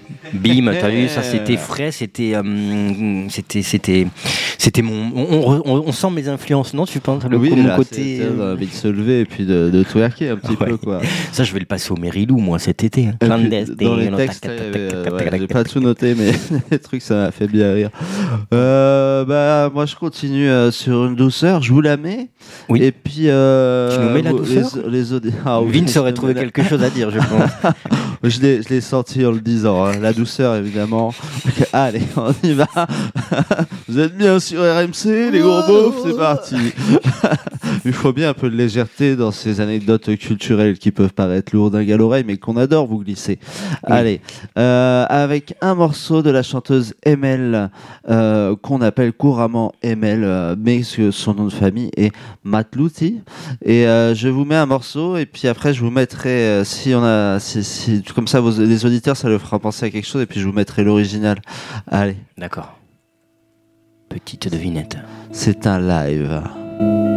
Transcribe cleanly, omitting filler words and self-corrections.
Bim, t'as vu, ça c'était frais, c'était mon. On sent mes influences, non? Tu penses Oui, mon là, côté. c'est envie de se lever et puis de twerker un petit peu, quoi. Ça, je vais le passer au Mérilou, moi, cet été. Et puis, dans les textes, j'ai pas tout noté, mais les trucs, ça m'a fait bien rire. Moi, je continue sur une douceur. Je vous la mets. Oui. Et puis, tu nous mets la douceur. Vince aurait trouvé quelque chose à dire, je pense. Je l'ai senti en le disant. Hein. La douceur, évidemment. Allez, on y va. Vous êtes bien sur RMC, les gros beaufs, c'est parti. Il faut bien un peu de légèreté dans ces anecdotes culturelles qui peuvent paraître lourdingues à l'oreille, mais qu'on adore vous glisser. Oui. Allez, avec un morceau de la chanteuse Emel, qu'on appelle couramment Emel, mais son nom de famille est Matlouti. Et je vous mets un morceau, et puis après je vous mettrai, comme ça les auditeurs, ça leur fera penser à quelque chose, et puis je vous mettrai l'original. Allez. D'accord. Petite devinette. C'est un live.